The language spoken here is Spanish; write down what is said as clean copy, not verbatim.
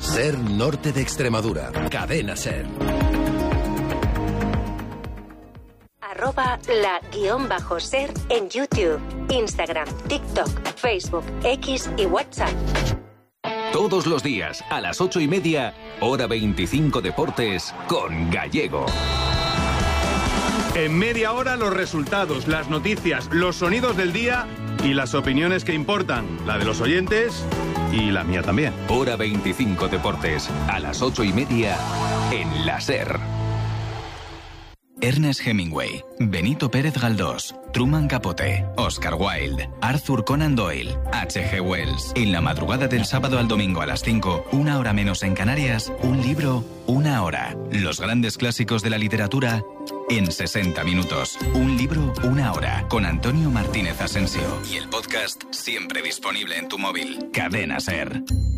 Ser Norte de Extremadura. Cadena Ser. @la_ser en YouTube, Instagram, TikTok, Facebook, X y WhatsApp. Todos los días, a las 8:30, hora 25 Deportes, con Gallego. En media hora los resultados, las noticias, los sonidos del día y las opiniones que importan, la de los oyentes y la mía también. Hora 25 Deportes, a las 8:30, en la Ser. Ernest Hemingway, Benito Pérez Galdós, Truman Capote, Oscar Wilde, Arthur Conan Doyle, H.G. Wells. En la madrugada del sábado al domingo a las 5, 1 hora menos en Canarias, un libro, 1 hora. Los grandes clásicos de la literatura en 60 minutos. Un libro, 1 hora. Con Antonio Martínez Asensio. Y el podcast siempre disponible en tu móvil. Cadena Ser.